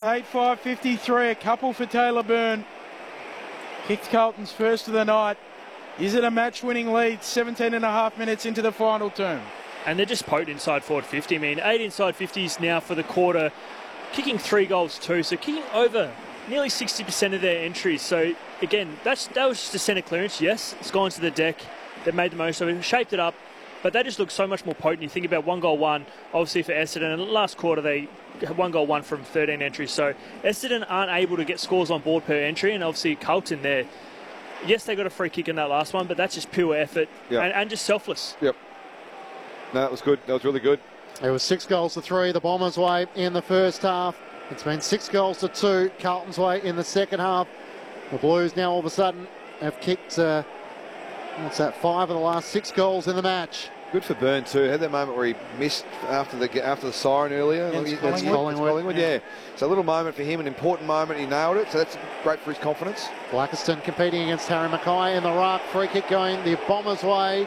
8:5:53, a couple for Taylor Byrne. Kicked Carlton's first of the night. Is it a match-winning lead 17.5 minutes into the final term? And they're just potent inside forward 50. I mean, 8 inside 50s now for the quarter, kicking 3 goals too, so kicking over nearly 60% of their entries. So again, that was just a centre clearance. Yes, it's gone to the deck. They made the most of it, shaped it up, but they just look so much more potent. You think about 1 goal 1, obviously for Essendon, and last quarter they had 1 goal 1 from 13 entries. So Essendon aren't able to get scores on board per entry, and obviously Carlton there. Yes, they got a free kick in that last one, but that's just pure effort and just selfless. Yep. No, that was good. That was really good. It was 6 goals to 3 the Bombers' way in the first half. It's been 6 goals to 2 Carlton's way in the second half. The Blues now all of a sudden have kicked, 5 of the last 6 goals in the match. Good for Byrne too. Had that moment where he missed after the siren earlier. That's Collingwood. Yeah. So a little moment for him, an important moment. He nailed it. So that's great for his confidence. Blackiston competing against Harry Mackay in the ruck. Free kick going the Bombers' way.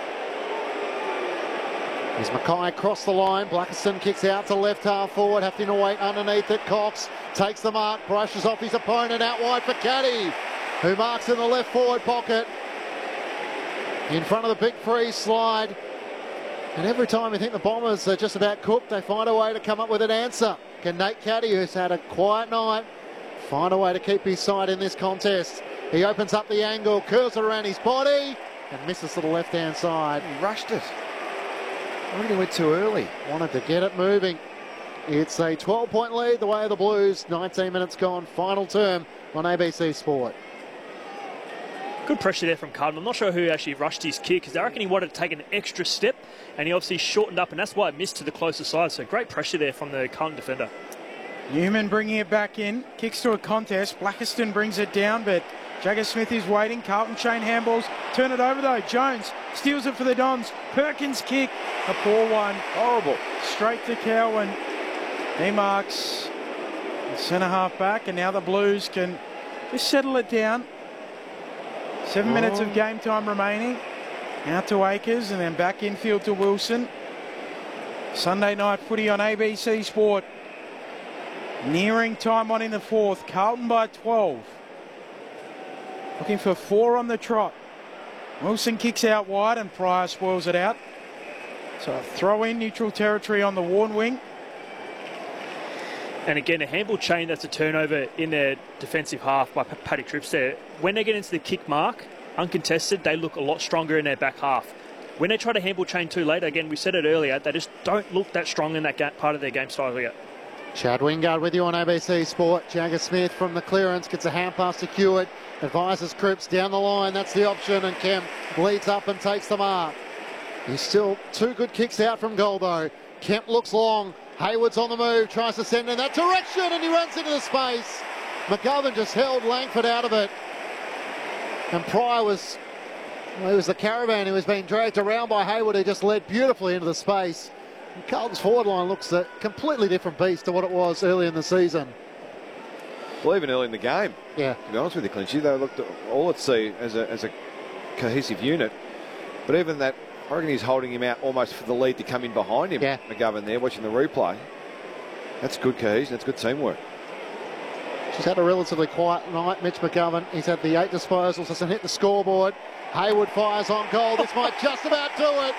As Mackay across the line, Blackiston kicks out to left half forward, having to wait underneath it. Cox takes the mark, brushes off his opponent out wide for Caddy, who marks in the left forward pocket. In front of the big free slide. And every time you think the Bombers are just about cooked, they find a way to come up with an answer. Can Nate Caddy, who's had a quiet night, find a way to keep his side in this contest? He opens up the angle, curls it around his body, and misses to the left-hand side. He rushed it. I think he went too early. Wanted to get it moving. It's a 12-point lead the way of the Blues. 19 minutes gone, final term on ABC Sport. Good pressure there from Carlton. I'm not sure who actually rushed his kick, because I reckon he wanted to take an extra step, and he obviously shortened up, and that's why it missed to the closer side. So great pressure there from the Carlton defender. Newman bringing it back in, kicks to a contest. Blackiston brings it down, but Jagger Smith is waiting. Carlton chain handballs. Turn it over though. Jones steals it for the Dons. Perkins kick. A poor one. Horrible. Straight to Cowan. He marks the centre half back, and now the Blues can just settle it down. 7 minutes of game time remaining. Out to Akers and then back infield to Wilson. Sunday night footy on ABC Sport. Nearing time on in the fourth. Carlton by 12. Looking for 4 on the trot. Wilson kicks out wide and Pryor spoils it out. So a throw in neutral territory on the Warn wing. And again, a handball chain, that's a turnover in their defensive half by Paddy Cripps there. When they get into the kick mark, uncontested, they look a lot stronger in their back half. When they try to handball chain too late, again, we said it earlier, they just don't look that strong in that part of their game style yet. Chad Wingard with you on ABC Sport. Jagger Smith from the clearance gets a hand pass to Hewitt. Advises Cripps down the line. That's the option, and Kemp leads up and takes the mark. He's still 2 good kicks out from goal though. Kemp looks long. Hayward's on the move, tries to send in that direction, and he runs into the space. McGovern just held Langford out of it. And Pryor was the caravan who was being dragged around by Hayward, who just led beautifully into the space. And Carlton's forward line looks a completely different beast to what it was early in the season. Well, even early in the game. Yeah. To be honest with you, Clinchy, they looked all at sea as a cohesive unit. But even that, I reckon he's holding him out almost for the lead to come in behind him. Yeah. McGovern there, watching the replay. That's good cohesion. That's good teamwork. She's had a relatively quiet night, Mitch McGovern. He's had the 8 disposals, doesn't hit the scoreboard. Hayward fires on goal. This might just about do it.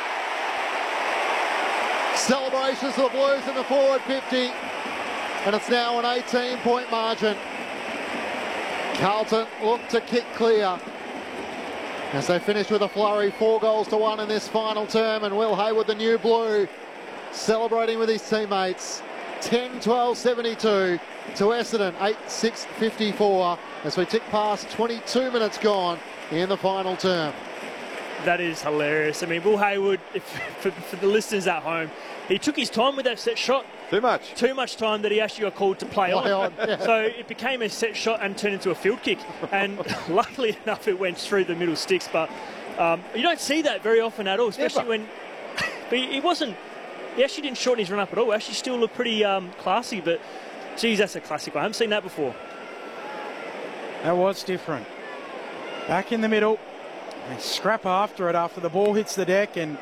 Celebrations for the Blues in the forward 50. And it's now an 18-point margin. Carlton look to kick clear as they finish with a flurry, 4 goals to 1 in this final term. And Will Hayward, the new Blue, celebrating with his teammates. 10-12-72 to Essendon, 8-6-54 as we tick past 22 minutes gone in the final term. That is hilarious. I mean, Will Hayward, for the listeners at home, he took his time with that set shot. Too much. Too much time that he actually got called to play on. Yeah. So it became a set shot and turned into a field kick. And luckily enough, it went through the middle sticks. But you don't see that very often at all, especially when... But he actually didn't shorten his run up at all. Actually still looked pretty classy. But, geez, that's a classic one. I haven't seen that before. That was different. Back in the middle. They scrap after it after the ball hits the deck, and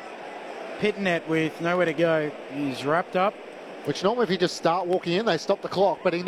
Pittonet with nowhere to go. He's wrapped up. Which normally if you just start walking in, they stop the clock, but he